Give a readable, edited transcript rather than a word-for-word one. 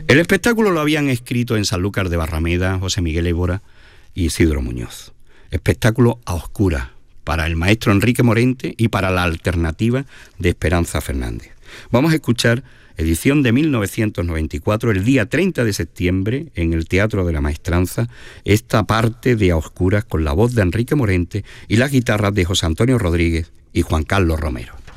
El espectáculo lo habían escrito en Sanlúcar de Barrameda José Miguel Évora y Isidro Muñoz. Espectáculo a oscuras para el maestro Enrique Morente y para la alternativa de Esperanza Fernández. Vamos a escuchar edición de 1994, el día 30 de septiembre, en el Teatro de la Maestranza, esta parte de A Oscuras con la voz de Enrique Morente y las guitarras de José Antonio Rodríguez y Juan Carlos Romero.